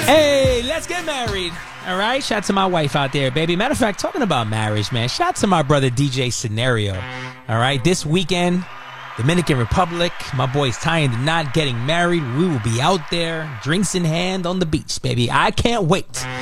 Hey, let's get married. All right, shout out to my wife out there, baby. Matter of fact, talking about marriage, man, shout out to my brother DJ Scenario. All right, this weekend, Dominican Republic, my boy's tying the knot, getting married. We will be out there, drinks in hand on the beach, baby. I can't wait.